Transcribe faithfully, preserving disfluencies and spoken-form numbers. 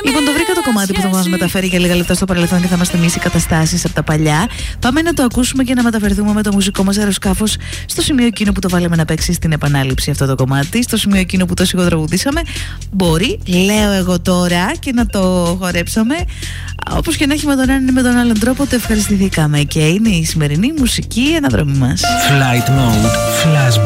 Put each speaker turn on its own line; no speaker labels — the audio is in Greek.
Λοιπόν, το βρήκα το κομμάτι που θα μας μεταφέρει για λίγα λεπτά στο παρελθόν και θα μας θυμίσει καταστάσεις από τα παλιά. Πάμε να το ακούσουμε και να μεταφερθούμε με το μουσικό μας αεροσκάφος στο σημείο εκείνο που το βάλαμε να παίξει στην επανάληψη αυτό το κομμάτι, στο σημείο εκείνο που το σιγοτραγουδήσαμε. Μπορεί, λέω εγώ τώρα, και να το χορέψαμε. Όπως και να έχει, με τον έναν ή με τον άλλον τρόπο το ευχαριστηθήκαμε. Και είναι η σημερινή μουσική αναδρομή μας.
Flight Mode Flashback.